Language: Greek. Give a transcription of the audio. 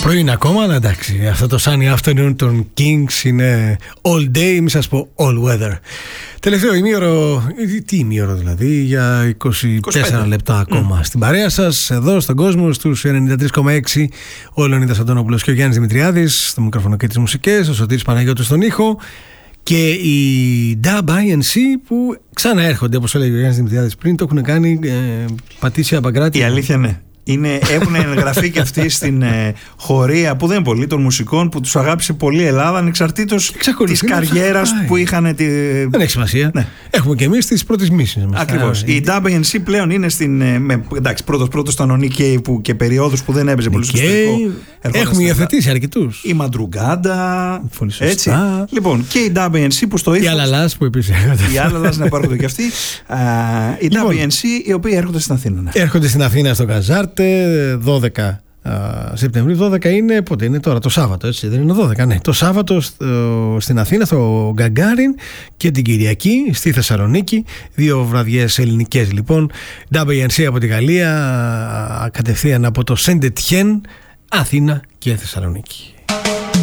Πρωί ακόμα, αλλά εντάξει. Αυτό το Sunny Afternoon των Kings είναι all day, μη σας πω all weather. Τελευταίο ημίωρο, τι ημίωρο δηλαδή, για 24 λεπτά ακόμα στην παρέα σας, εδώ στον κόσμο, στους 93,6. Ο Λεωνίδας Αντώνοπουλος και ο Γιάννης Δημητριάδης, στο μικρόφωνο και τις μουσικές, ο Σωτήρης Παναγιώτης στον ήχο. Και οι Dub INC που ξαναέρχονται, όπως έλεγε ο Γιάννης Δημητριάδης πριν, το έχουν κάνει πατήσια Παγκράτη. Η αλήθεια ναι. Έχουν εγγραφεί και αυτοί στην χωρία που δεν είναι πολύ των μουσικών που τους αγάπησε πολύ η Ελλάδα, ανεξαρτήτως της καριέρας που είχαν. Δεν έχει σημασία. Ναι. Έχουμε και εμείς τις πρώτες μίσεις μας. Ακριβώς. Η Dub INC πλέον είναι στην. Εντάξει, πρώτος ήταν ο Nick Cave που και περιόδους που δεν έπαιζε πολύ στο ιστορικό. Έχουμε υιοθετήσει αρκετούς. Η Μαντρουγκάντα. Πολύ σωστά. Λοιπόν, και η Dub INC που στο ύφος. Οι Αλαλάς που επίσης έρχονται. Οι Αλαλάς να υπάρχονται και αυτοί. Η Dub INC οι οποίοι έρχονται στην Αθήνα. Έρχονται στην Αθήνα στο Καζάρτε 12 Σεπτεμβρίου. 12 είναι, πότε είναι τώρα, το Σάββατο, έτσι δεν είναι 12, ναι. Το Σάββατο στην Αθήνα, στο Γκαγκάριν, και την Κυριακή στη Θεσσαλονίκη. 2 βραδιές ελληνικές λοιπόν. WNC από τη Γαλλία, κατευθείαν από το Σεντετιέν, Αθήνα και Θεσσαλονίκη.